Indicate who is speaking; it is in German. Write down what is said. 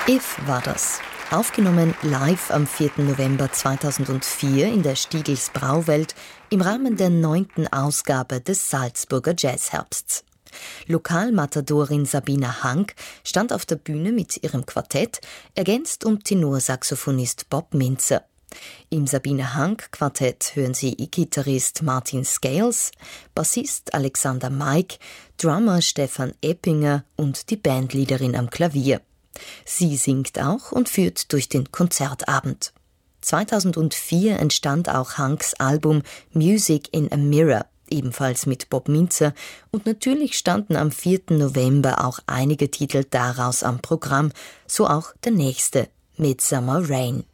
Speaker 1: If war das. Aufgenommen live am 4. November 2004 in der Stiegls Brauwelt im Rahmen der 9. Ausgabe des Salzburger Jazzherbsts. Lokalmatadorin Sabina Hank stand auf der Bühne mit ihrem Quartett, ergänzt um Tenorsaxophonist Bob Mintzer. Im Sabina Hank Quartett hören Sie Gitarrist Martin Scales, Bassist Alexander Maik, Drummer Stefan Eppinger und die Bandleaderin am Klavier. Sie singt auch und führt durch den Konzertabend. 2004 entstand auch Hanks Album Music in a Mirror, ebenfalls mit Bob Mintzer, und natürlich standen am 4. November auch einige Titel daraus am Programm, so auch der nächste, Midsummer Rain.